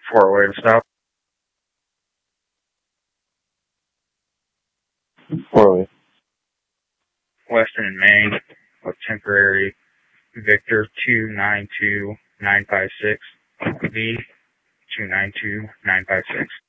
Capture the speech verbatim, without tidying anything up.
Four-way to stop. Four-way. Western and Main with temporary Victor two nine two nine five six V two nine two nine five six.